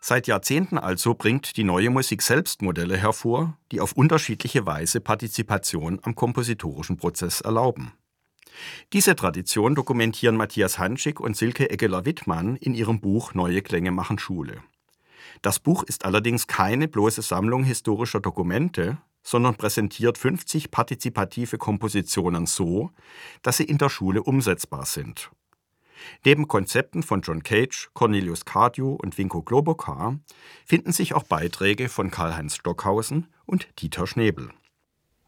Seit Jahrzehnten also bringt die Neue Musik selbst Modelle hervor, die auf unterschiedliche Weise Partizipation am kompositorischen Prozess erlauben. Diese Tradition dokumentieren Matthias Hanschig und Silke Eggeler-Wittmann in ihrem Buch Neue Klänge machen Schule. Das Buch ist allerdings keine bloße Sammlung historischer Dokumente, sondern präsentiert 50 partizipative Kompositionen so, dass sie in der Schule umsetzbar sind. Neben Konzepten von John Cage, Cornelius Cardew und Vinko Globokar finden sich auch Beiträge von Karl-Heinz Stockhausen und Dieter Schnebel.